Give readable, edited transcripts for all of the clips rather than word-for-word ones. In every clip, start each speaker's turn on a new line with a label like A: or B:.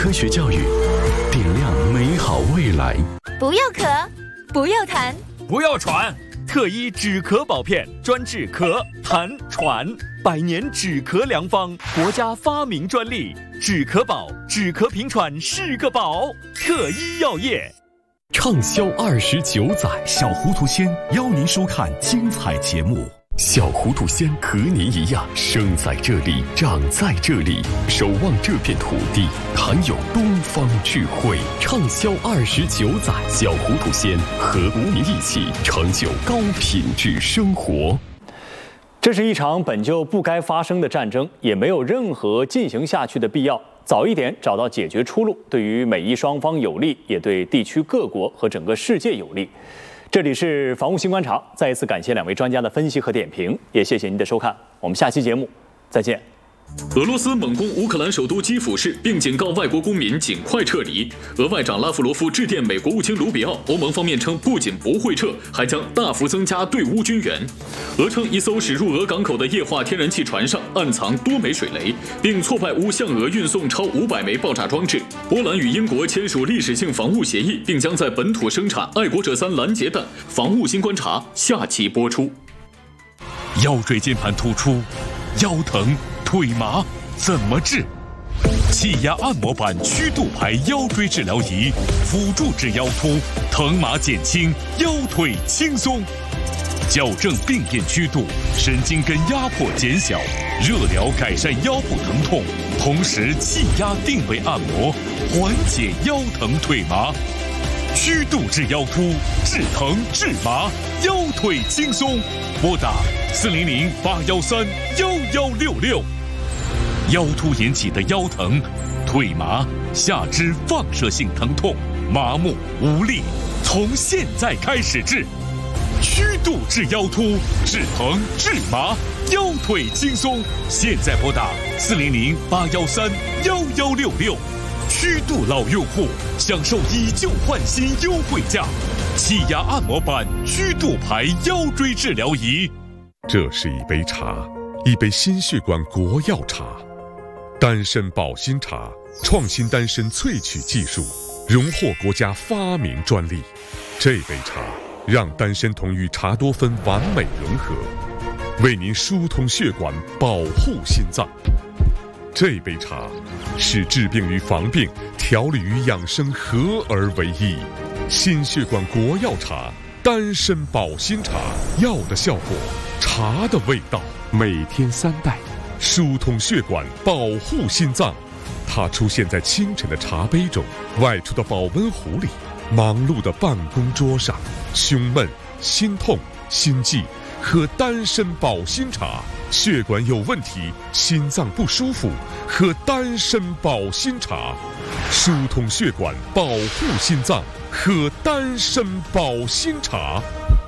A: 科学教育，点亮美好未来。
B: 不要咳，不要痰，
C: 不要喘。特医止咳宝片，专治咳、痰、喘，100年止咳良方，国家发明专利。止咳宝，止咳平喘是个宝。特医药业。
A: 畅销29载，小糊涂仙邀您收看精彩节目。小糊涂仙和您一样，生在这里，长在这里，守望这片土地，含有东方智慧。畅销29载，小糊涂仙和您一起成就高品质生活。
D: 这是一场本就不该发生的战争，也没有任何进行下去的必要。早一点找到解决出路，对于美伊双方有利，也对地区各国和整个世界有利。这里是防务新观察，再一次感谢2位专家的分析和点评，也谢谢您的收看，我们下期节目再见。
E: 俄罗斯猛攻乌克兰首都基辅市，并警告外国公民尽快撤离。俄外长拉夫罗夫致电美国务卿卢比奥，欧盟方面称不仅不会撤，还将大幅增加对乌军援。俄称一艘驶入俄港口的液化天然气船上暗藏多枚水雷，并挫败乌向俄运送超500枚爆炸装置。波兰与英国签署历史性防务协议，并将在本土生产爱国者3拦截弹。防务新观察下期播出。
F: 腰椎间盘突出，腰疼腿麻怎么治？气压按摩板曲度排腰椎治疗仪，辅助治腰突，疼麻减轻，腰腿轻松。矫正病变曲度，神经根压迫减小，热疗改善腰部疼痛，同时气压定位按摩，缓解腰疼腿麻。曲度治腰突，治疼治麻，腰腿轻松。拨打400-813-1166。腰突引起的腰疼、腿麻、下肢放射性疼痛、麻木无力，从现在开始治。曲度治腰突，治疼治麻，腰腿轻松。现在拨打400-813-1166。曲度老用户享受以旧换新优惠价，气压按摩板曲度排腰椎治疗仪。
G: 这是一杯茶，一杯心血管国药茶，丹参保心茶，创新丹参萃取技术，荣获国家发明专利。这杯茶让丹参酮与茶多酚完美融合，为您疏通血管，保护心脏。这杯茶是治病与防病、调理与养生合而为一。心血管国药茶，丹参保心茶，药的效果，茶的味道，每天3袋，疏通血管，保护心脏。它出现在清晨的茶杯中，外出的保温壶里，忙碌的办公桌上。胸闷、心痛、心悸，喝丹参保心茶。血管有问题，心脏不舒服，喝丹参保心茶。疏通血管，保护心脏，喝丹参保心茶。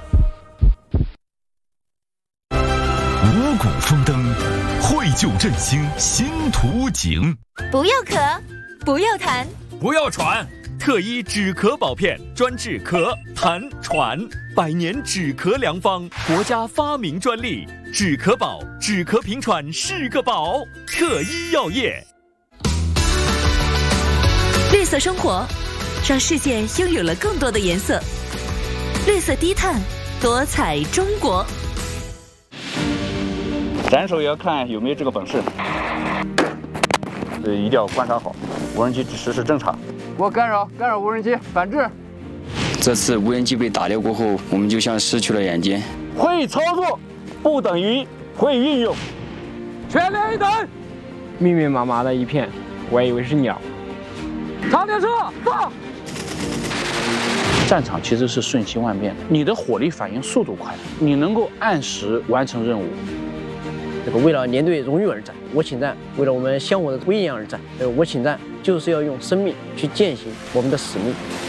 A: 五谷丰登，绘就振兴新图景。
B: 不要咳，不要痰，
C: 不要喘。特医止咳宝片，专治咳、痰、喘，100年止咳良方，国家发明专利。止咳宝，止咳平喘是个宝。特医药业。
B: 绿色生活，让世界拥有了更多的颜色。绿色低碳，多彩中国。
H: 斩首也要看有没有这个本事，一定要观察好，无人机实时侦察。
I: 我干扰无人机，反制。
J: 这次无人机被打掉过后，我们就像失去了眼睛。
H: 会操作不等于会运用。
I: 全连一等。密密麻麻的一片，我还以为是鸟。长电车放。
H: 战场其实是瞬息万变的，你的火力反应速度快，你能够按时完成任务。
K: 为了连队荣誉而战，我请战；为了我们香火的威严而战，我请战就是要用生命去践行我们的使命。